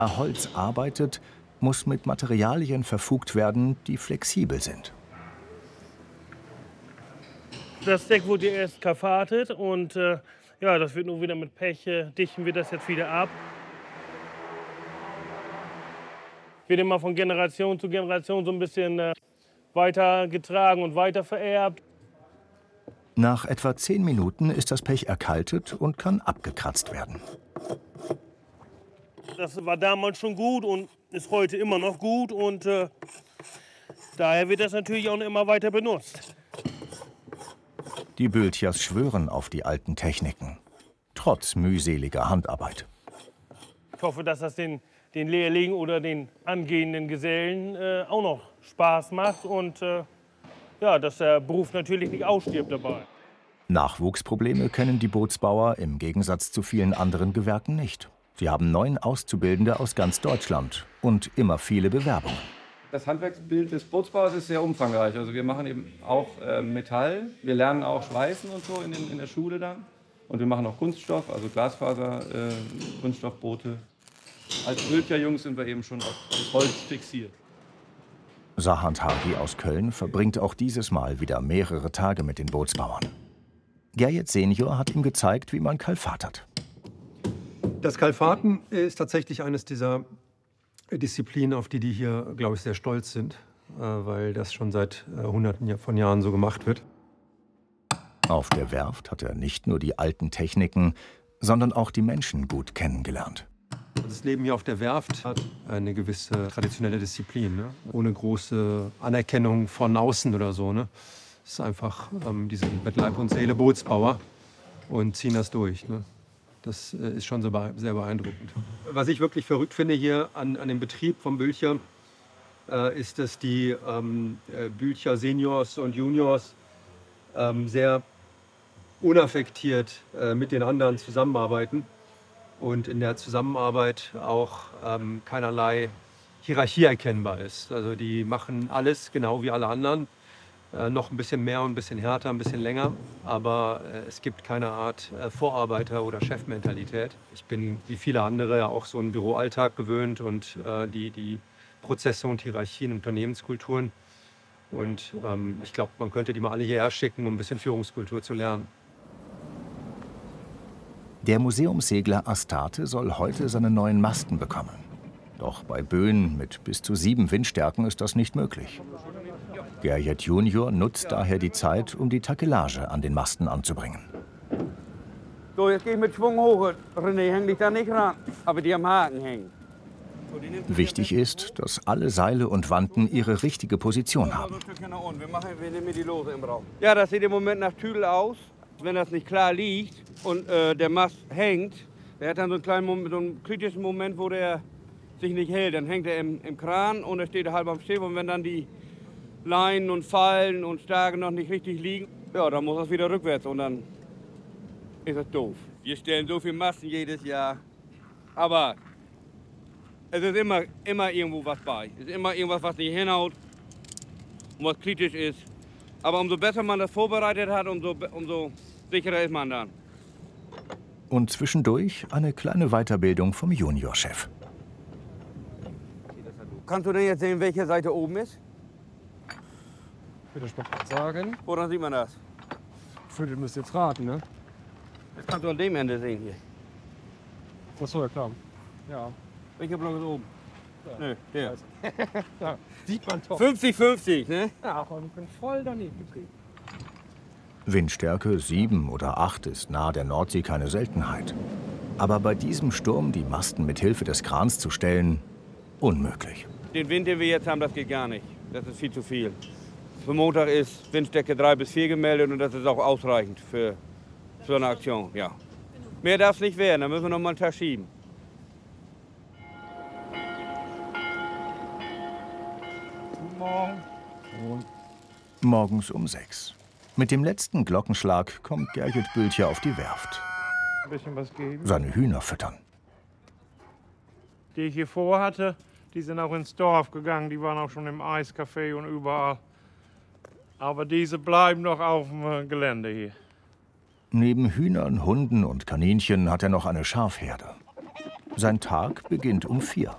Holz arbeitet, muss mit Materialien verfugt werden, die flexibel sind. Das Deck wurde erst karfatet und ja, das wird nun wieder mit Pech, dichten wir das jetzt wieder ab. Wird immer von Generation zu Generation so ein bisschen weitergetragen und weiter vererbt. Nach etwa 10 Minuten ist das Pech erkaltet und kann abgekratzt werden. Das war damals schon gut und ist heute immer noch gut und daher wird das natürlich auch immer weiter benutzt. Die Bültchers schwören auf die alten Techniken, trotz mühseliger Handarbeit. Ich hoffe, dass das den Lehrlingen oder den angehenden Gesellen auch noch Spaß macht und ja, dass der Beruf natürlich nicht ausstirbt dabei. Nachwuchsprobleme kennen die Bootsbauer im Gegensatz zu vielen anderen Gewerken nicht. Sie haben 9 Auszubildende aus ganz Deutschland und immer viele Bewerbungen. Das Handwerksbild des Bootsbauers ist sehr umfangreich. Also wir machen eben auch Metall, wir lernen auch Schweißen und so in der Schule dann. Und wir machen auch Kunststoff, also Glasfaser, Kunststoffboote. Als Bültcher-Jungs sind wir eben schon auf das Holz fixiert. Sahand Hagi aus Köln verbringt auch dieses Mal wieder mehrere Tage mit den Bootsbauern. Gerjet Senior hat ihm gezeigt, wie man kalfatert. Das Kalfaten ist tatsächlich eines dieser Disziplinen, auf die hier, glaube ich, sehr stolz sind, weil das schon seit Hunderten von Jahren so gemacht wird. Auf der Werft hat er nicht nur die alten Techniken, sondern auch die Menschen gut kennengelernt. Das Leben hier auf der Werft hat eine gewisse traditionelle Disziplin, ne? Ohne große Anerkennung von außen oder so. Ne? Es ist einfach, die sind mit Leib und Seele Bootsbauer und ziehen das durch. Ne? Das ist schon sehr beeindruckend. Was ich wirklich verrückt finde hier an dem Betrieb vom Bültcher, ist, dass die Bültcher Seniors und Juniors sehr unaffektiert mit den anderen zusammenarbeiten und in der Zusammenarbeit auch keinerlei Hierarchie erkennbar ist. Also die machen alles genau wie alle anderen. Noch ein bisschen mehr und ein bisschen härter, ein bisschen länger. Aber es gibt keine Art Vorarbeiter- oder Chefmentalität. Ich bin wie viele andere auch so einen Büroalltag gewöhnt und die Prozesse und Hierarchien, Unternehmenskulturen. Und ich glaube, man könnte die mal alle hierher schicken, um ein bisschen Führungskultur zu lernen. Der Museumssegler Astarte soll heute seine neuen Masten bekommen. Doch bei Böen mit bis zu 7 Windstärken ist das nicht möglich. Gerjet Junior nutzt daher die Zeit, um die Takelage an den Masten anzubringen. So, jetzt gehe ich mit Schwung hoch. René, häng dich da nicht ran, aber die am Haken hängen. Wichtig ist, dass alle Seile und Wanten ihre richtige Position haben. Wir nehmen die Lose im Raum. Ja, das sieht im Moment nach Tüdel aus. Wenn das nicht klar liegt und der Mast hängt, der hat dann so einen kleinen Moment, so einen kritischen Moment, wo der sich nicht hält. Dann hängt er im Kran und er steht halb am Schiff. Und wenn dann die Leinen und Fallen und Stagen noch nicht richtig liegen, ja, dann muss das wieder rückwärts und dann ist das doof. Wir stellen so viele Masten jedes Jahr, aber es ist immer irgendwo was bei. Es ist immer irgendwas, was nicht hinhaut und was kritisch ist. Aber umso besser man das vorbereitet hat, umso sicherer ist man dann. Und zwischendurch eine kleine Weiterbildung vom Juniorchef. Kannst du denn jetzt sehen, welche Seite oben ist? Würde ich mal sagen. Woran sieht man das? Ich würde, müsst jetzt raten, ne? Das kannst du an dem Ende sehen hier. Ach so, ja klar. Ja. Welcher Block ist oben? Ja. Nö, der. Ja, sieht man top. 50-50, ne? Ja, aber ich bin voll daneben geblieben. Windstärke 7 oder 8 ist nahe der Nordsee keine Seltenheit. Aber bei diesem Sturm die Masten mit Hilfe des Krans zu stellen, unmöglich. Den Wind, den wir jetzt haben, das geht gar nicht. Das ist viel zu viel. Für Montag ist Windstärke 3 bis 4 gemeldet und das ist auch ausreichend für so eine Aktion. Ja. Mehr darf es nicht werden, dann müssen wir noch mal einen Tag schieben. Guten Morgen. Morgens um 6. Mit dem letzten Glockenschlag kommt Gerjet Bültcher auf die Werft. Ein bisschen was geben. Seine Hühner füttern. Die ich hier vorhatte, die sind auch ins Dorf gegangen. Die waren auch schon im Eiscafé und überall. Aber diese bleiben noch auf dem Gelände hier. Neben Hühnern, Hunden und Kaninchen hat er noch eine Schafherde. Sein Tag beginnt um 4.